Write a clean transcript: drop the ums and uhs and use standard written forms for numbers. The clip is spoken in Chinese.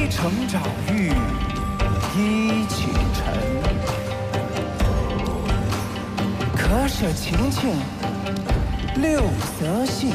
城找玉衣倾城，可舍晴晴六则新。